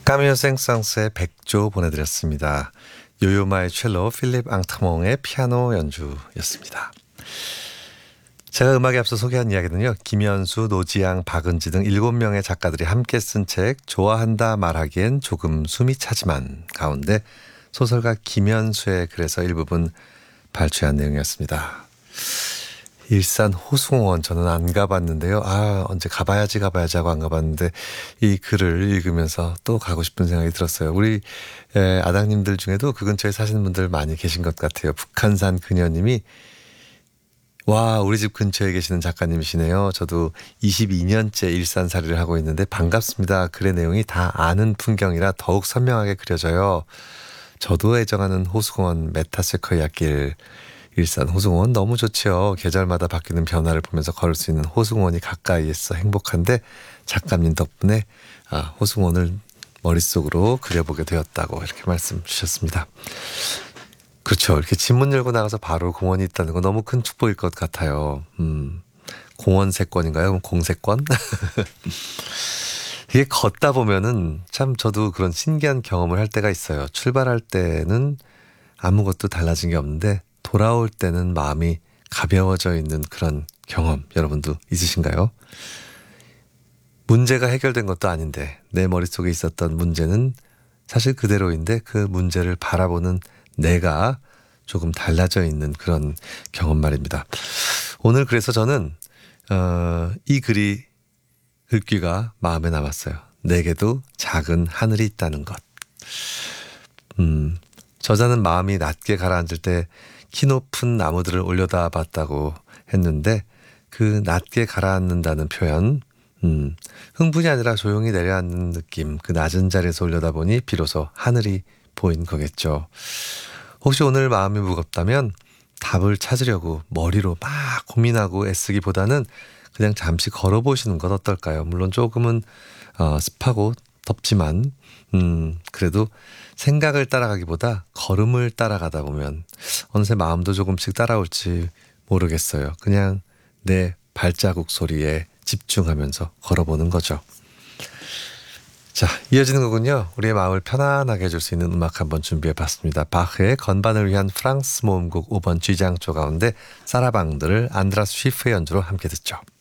까미오 생상스의 백조 보내드렸습니다. 요요마의 첼로, 필립 앙트몽의 피아노 연주였습니다. 제가 음악에 앞서 소개한 이야기는요, 김현수, 노지양, 박은지 등 7명의 작가들이 함께 쓴 책 좋아한다 말하기엔 조금 숨이 차지만 가운데 소설가 김현수의 글에서 일부분 발췌한 내용이었습니다. 일산 호숭원 저는 안 가봤는데요. 언제 가봐야지 하고 안 가봤는데 이 글을 읽으면서 또 가고 싶은 생각이 들었어요. 우리 아당님들 중에도 그 근처에 사시는 분들 많이 계신 것 같아요. 북한산 그녀님이 와, 우리 집 근처에 계시는 작가님이시네요. 저도 22년째 일산살이를 하고 있는데 반갑습니다. 글의 내용이 다 아는 풍경이라 더욱 선명하게 그려져요. 저도 애정하는 호수공원 메타세커이아 길, 일산 호수공원 너무 좋지요. 계절마다 바뀌는 변화를 보면서 걸을 수 있는 호수공원이 가까이에서 행복한데 작가님 덕분에 호수공원을 머릿속으로 그려보게 되었다고 이렇게 말씀 주셨습니다. 그렇죠. 이렇게 집문 열고 나가서 바로 공원이 있다는 거 너무 큰 축복일 것 같아요. 공원세권인가요? 공세권? 이게 걷다 보면은 참 저도 그런 신기한 경험을 할 때가 있어요. 출발할 때는 아무것도 달라진 게 없는데 돌아올 때는 마음이 가벼워져 있는 그런 경험 여러분도 있으신가요? 문제가 해결된 것도 아닌데 내 머릿속에 있었던 문제는 사실 그대로인데 그 문제를 바라보는 내가 조금 달라져 있는 그런 경험 말입니다. 오늘 그래서 저는 이 글이 글귀가 마음에 남았어요. 내게도 작은 하늘이 있다는 것. 저자는 마음이 낮게 가라앉을 때 키높은 나무들을 올려다 봤다고 했는데 그 낮게 가라앉는다는 표현, 흥분이 아니라 조용히 내려앉는 느낌, 그 낮은 자리에서 올려다보니 비로소 하늘이 보인 거겠죠. 혹시 오늘 마음이 무겁다면 답을 찾으려고 머리로 막 고민하고 애쓰기보다는 그냥 잠시 걸어보시는 것 어떨까요? 물론 조금은 습하고 덥지만 그래도 생각을 따라가기보다 걸음을 따라가다 보면 어느새 마음도 조금씩 따라올지 모르겠어요. 그냥 내 발자국 소리에 집중하면서 걸어보는 거죠. 자, 이어지는 곡은요, 우리의 마음을 편안하게 해줄 수 있는 음악 한번 준비해봤습니다. 바흐의 건반을 위한 프랑스 모음곡 5번 G장조 가운데 사라방드를 안드라스 쉬프의 연주로 함께 듣죠.